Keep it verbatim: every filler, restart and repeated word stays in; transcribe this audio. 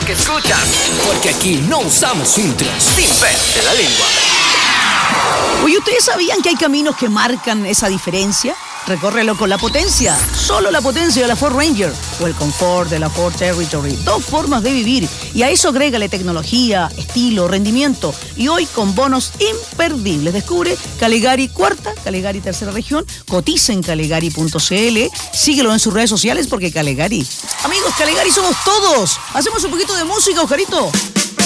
que escuchas, porque aquí no usamos filtros, sin pelos en la lengua. Oye, ¿ustedes sabían que hay caminos que marcan esa diferencia? Recórrelo con la potencia, solo la potencia de la Ford Ranger o el confort de la Ford Territory. Dos formas de vivir y a eso agrégale tecnología, estilo, rendimiento y hoy con bonos imperdibles. Descubre Calegari cuarta, Calegari tercera región, cotiza en calegari punto cl, síguelo en sus redes sociales porque Calegari. Amigos, Calegari somos todos. Hacemos un poquito de música, Oscarito.